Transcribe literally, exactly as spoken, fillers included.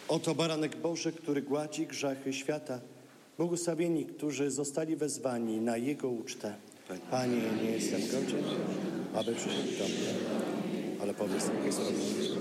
Oto baranek Boży, który gładzi grzechy świata. Błogosławieni, którzy zostali wezwani na Jego ucztę. Panie, nie jestem godzien, aby przyszedł do mnie, ale powiedz takie słowo